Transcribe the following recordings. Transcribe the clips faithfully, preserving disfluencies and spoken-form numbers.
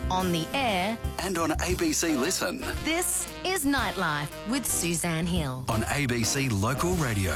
on the air, and on A B C Listen. This is Nightlife with Suzanne Hill on A B C Local Radio.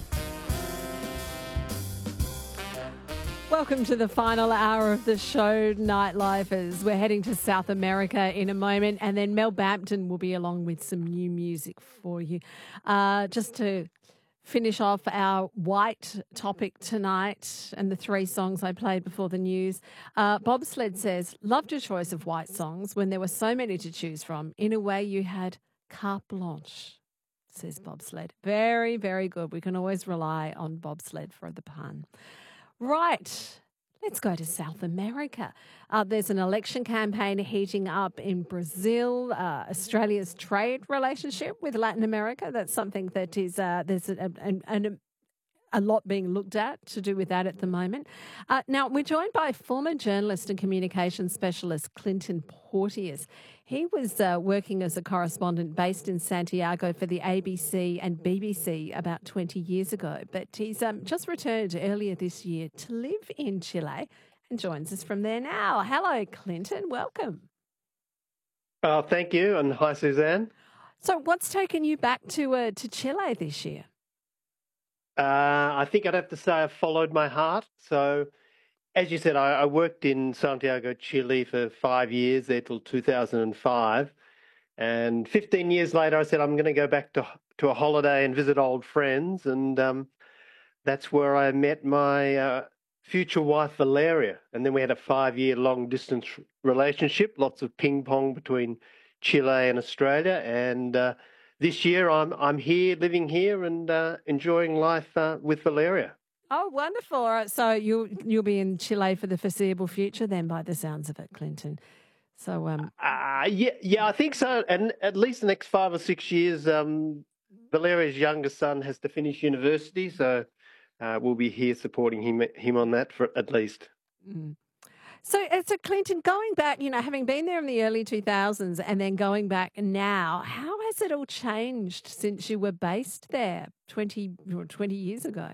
Welcome to the final hour of the show, Nightlifers. We're heading to South America in a moment, and then Mel Bampton will be along with some new music for you. Uh, just to finish off our white topic tonight and the three songs I played before the news. Uh, Bobsled says, loved your choice of white songs when there were so many to choose from. In a way, you had carte blanche, says Bobsled. Very, very good. We can always rely on Bobsled for the pun. Right. Let's go to South America. Uh, there's an election campaign heating up in Brazil. Uh, Australia's trade relationship with Latin America, that's something that is, uh, there's a, a, a, a lot being looked at to do with that at the moment. Uh, now, we're joined by former journalist and communications specialist Clinton Porteous. He was uh, working as a correspondent based in Santiago for the A B C and B B C about twenty years ago, but he's um, just returned earlier this year to live in Chile and joins us from there now. Hello, Clinton. Welcome. Oh, thank you, and hi, Suzanne. So what's taken you back to uh, to Chile this year? Uh, I think I'd have to say I followed my heart. So, as you said, I, I worked in Santiago, Chile for five years, there till two thousand five. And fifteen years later, I said, I'm going to go back to to a holiday and visit old friends. And um, that's where I met my uh, future wife, Valeria. And then we had a five-year long-distance relationship, lots of ping-pong between Chile and Australia. And uh, this year, I'm I'm here, living here and uh, enjoying life uh, with Valeria. Oh, wonderful. All right. So you'll, you'll be in Chile for the foreseeable future then, by the sounds of it, Clinton. So, um, uh, yeah, yeah, I think so. And at least the next five or six years, um, Valeria's youngest son has to finish university. So uh, we'll be here supporting him, him on that for at least. Mm. So, uh, so Clinton, going back, you know, having been there in the early two thousands and then going back now, how has it all changed since you were based there twenty, twenty years ago?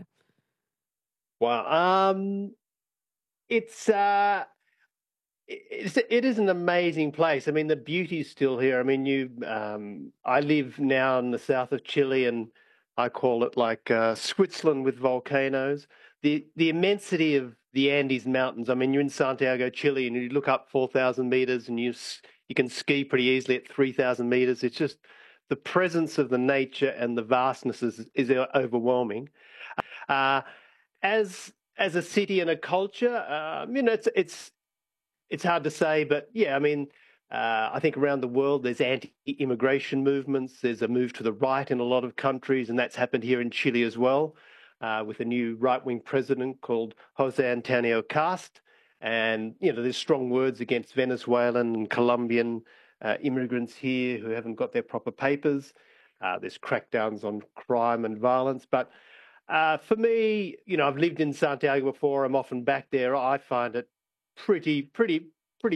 Wow. Um, it's, uh, it's, it is an amazing place. I mean, the beauty's still here. I mean, you, um, I live now in the south of Chile and I call it like uh, Switzerland with volcanoes. The, the immensity of the Andes Mountains. I mean, you're in Santiago, Chile, and you look up four thousand meters and you, you can ski pretty easily at three thousand meters. It's just the presence of the nature and the vastness is, is overwhelming. Uh, As as a city and a culture, um, you know, it's it's it's hard to say, but yeah, I mean, uh, I think around the world there's anti-immigration movements. There's a move to the right in a lot of countries, and that's happened here in Chile as well, uh, with a new right-wing president called Jose Antonio Cast. And you know, there's strong words against Venezuelan and Colombian uh, immigrants here who haven't got their proper papers. Uh, there's crackdowns on crime and violence, but Uh, for me, you know, I've lived in Santiago before. I'm often back there. I find it pretty, pretty,